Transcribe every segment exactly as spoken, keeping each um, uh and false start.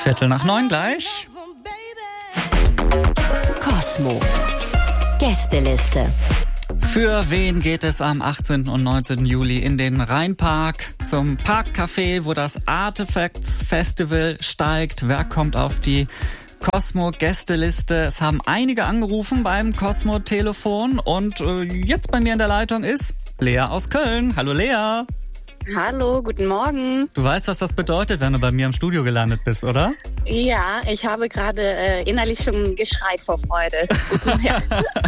Viertel nach neun gleich. Cosmo. Gästeliste. Für wen geht es am achtzehnten und neunzehnten Juli in den Rheinpark zum Parkcafé, wo das Artefacts Festival steigt? Wer kommt auf die Cosmo-Gästeliste? Es haben einige angerufen beim Cosmo-Telefon und äh, jetzt bei mir in der Leitung ist Lea aus Köln. Hallo Lea. Hallo, guten Morgen. Du weißt, was das bedeutet, wenn du bei mir im Studio gelandet bist, oder? Ja, ich habe gerade äh, innerlich schon geschreit vor Freude. Ja.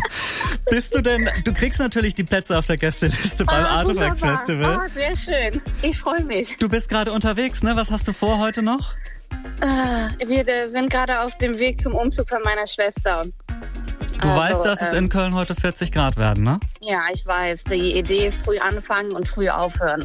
Bist du denn, du kriegst natürlich die Plätze auf der Gästeliste beim ah, Artefacts wunderbar. Festival. Ah, sehr schön. Ich freue mich. Du bist gerade unterwegs, ne? Was hast du vor heute noch? Ah, wir äh, sind gerade auf dem Weg zum Umzug von meiner Schwester. Du also, weißt, dass ähm, es in Köln heute vierzig Grad werden, ne? Ja, ich weiß. Die Idee ist früh anfangen und früh aufhören.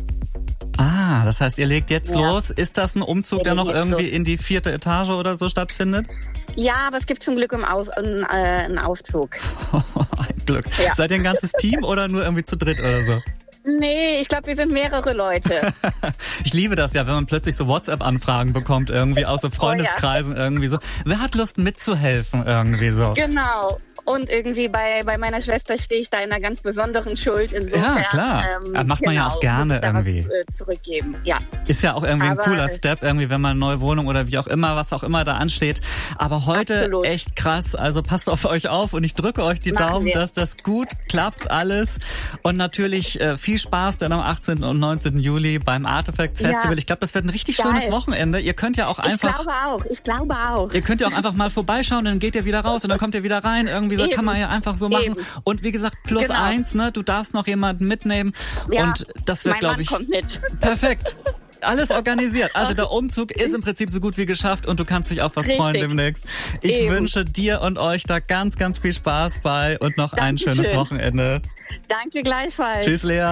Ah, das heißt, ihr legt jetzt ja. los. Ist das ein Umzug, Wir der noch legen jetzt irgendwie los. in die vierte Etage oder so stattfindet? Ja, aber es gibt zum Glück im Auf, einen, äh, einen Aufzug. Ein Glück. Ja. Seid ihr ein ganzes Team oder nur irgendwie zu dritt oder so? Nee, ich glaube, wir sind mehrere Leute. Ich liebe das ja, wenn man plötzlich so WhatsApp-Anfragen bekommt, irgendwie aus so Freundeskreisen, oh ja. irgendwie so. Wer hat Lust mitzuhelfen, irgendwie so? Genau. Und irgendwie bei, bei meiner Schwester stehe ich da in einer ganz besonderen Schuld. Insofern, ja, klar. Ähm, macht man genau, ja auch gerne muss ich da irgendwie. Was, äh, zurückgeben. Ja. Ist ja auch irgendwie Aber, ein cooler Step, irgendwie, wenn man eine neue Wohnung oder wie auch immer, was auch immer da ansteht. Aber heute Absolut. echt krass. Also passt auf euch auf und ich drücke euch die Machen Daumen, wir. dass das gut klappt alles. Und natürlich äh, viel Spaß dann am achtzehnten und neunzehnten Juli beim Artefacts Festival. Ja. Ich glaube, das wird ein richtig Geil. schönes Wochenende. Ihr könnt ja auch einfach... Ich glaube auch, ich glaube auch. Ihr könnt ja auch einfach mal vorbeischauen, dann geht ihr wieder raus und dann kommt ihr wieder rein. Irgendwie so Eben. kann man ja einfach so machen. Eben. Und wie gesagt, plus Genau. eins, ne? Du darfst noch jemanden mitnehmen. Ja, und das wird, mein glaube Mann ich, kommt mit. perfekt. Alles organisiert. Also der Umzug ist im Prinzip so gut wie geschafft und du kannst dich auf was Richtig. freuen demnächst. Ich Eben. wünsche dir und euch da ganz, ganz viel Spaß bei und noch ein Dankeschön. schönes Wochenende. Danke gleichfalls. Tschüss, Lea.